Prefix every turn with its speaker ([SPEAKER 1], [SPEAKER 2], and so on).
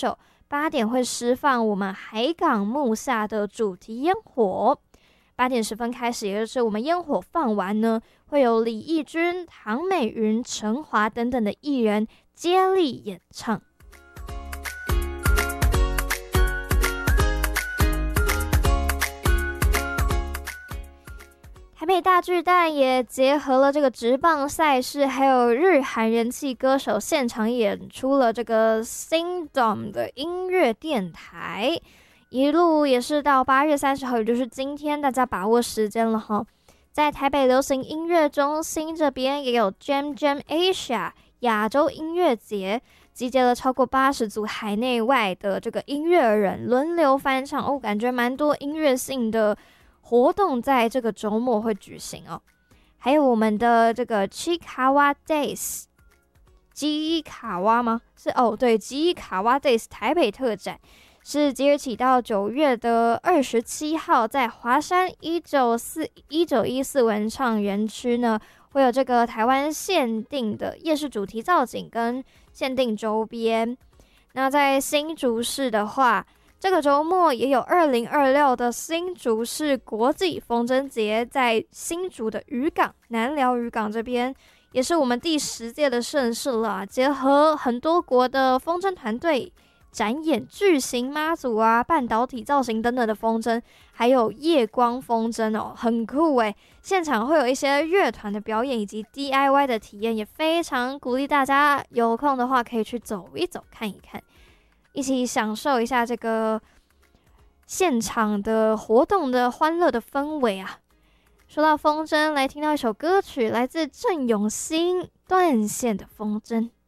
[SPEAKER 1] 秀，8点会释放我们海港木下的主题烟火。8点10分开始，也就是我们烟火放完呢，会有李翊君、唐美云、陈华等等的艺人接力演唱。台北大巨蛋也结合了这个职棒赛事，还有日韩人气歌手现场演出了这个 Singdom 的音乐电台，一路也是到8月30号，也就是今天，大家把握时间了哈。在台北流行音乐中心这边也有 Jam Jam Asia 亚洲音乐节，集结了超过80组海内外的这个音乐人轮流翻唱哦，感觉蛮多音乐性的活动在这个周末会举行哦。还有我们的这个 Chikawa Days 吉伊卡哇吗？是哦，对，吉伊卡哇 Days 台北特展是即日起到9月的27号，在华山1914文创园区呢，会有这个台湾限定的夜市主题造景跟限定周边。那在新竹市的话，这个周末也有2026的新竹市国际风筝节，在新竹的渔港南寮渔港这边，也是我们第10届的盛事了，结合很多国的风筝团队展演巨型妈祖啊、半导体造型等等的风筝，还有夜光风筝哦，很酷诶。现场会有一些乐团的表演以及 DIY 的体验，也非常鼓励大家有空的话可以去走一走看一看，一起享受一下这个现场的活动的欢乐的氛围啊。说到风筝，来听到一首歌曲，来自郑永兴《断线的风筝》。